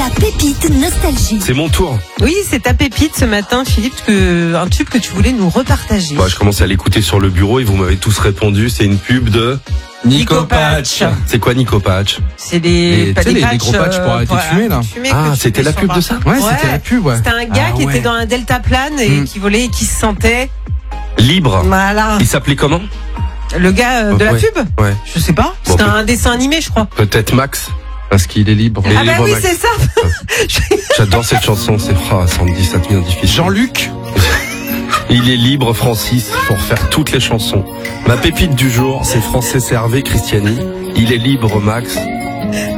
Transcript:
La pépite nostalgie. C'est mon tour. Oui, c'est ta pépite ce matin, Philippe, un tube que tu voulais nous repartager. Je commence à l'écouter sur le bureau et vous m'avez tous répondu. C'est une pub de Nico Patch. C'est quoi Nico Patch? C'est des Tu sais, les gros patchs pour arrêter de fumer, là. Ah, c'était la pub de ça? Ouais, c'était la pub, ouais. C'était un gars qui était dans un deltaplane et qui volait et qui se sentait Libre. Voilà. Il s'appelait comment? Le gars de la Ouais. pub? Ouais. Je sais pas. C'était un dessin animé, je crois. Peut-être Max. Parce qu'il est libre. Il est Ah bah libre, oui, Max. c'est ça. J'adore cette chanson. Ça me dit, ça devient difficile. Jean-Luc. Il est libre, Francis, pour faire toutes les chansons. Ma pépite du jour, c'est Francis Hervé Christiani. Il est libre, Max.